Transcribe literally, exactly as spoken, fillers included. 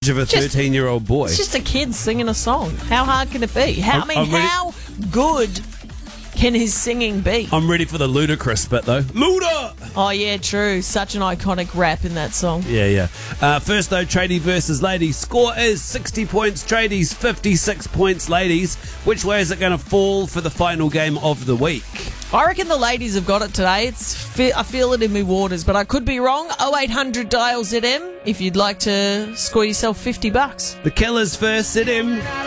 of a Just- thirteen-year-old boy. It's just a kid singing a song. How hard can it be? How, I I'm- mean, I'm ready- how good can his singing be? I'm ready for the ludicrous bit, though. Luda! Oh, yeah, true. Such an iconic rap in that song. Yeah, yeah. Uh, first, though, tradie versus ladies. Score is sixty points, tradies, fifty-six points, ladies. Which way is it going to fall for the final game of the week? I reckon the ladies have got it today. It's fe- I feel it in me waters, but I could be wrong. oh eight hundred dial Z M if you'd like to score yourself fifty bucks. The Killers first, sit him.